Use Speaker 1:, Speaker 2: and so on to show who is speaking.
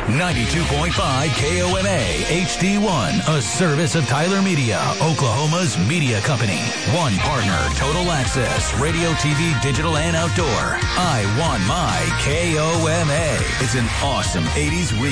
Speaker 1: 92.5 KOMA HD1, a service of Tyler Media, Oklahoma's media company. One partner, Total Access, radio, TV, digital, and outdoor. I want my KOMA. It's an awesome 80s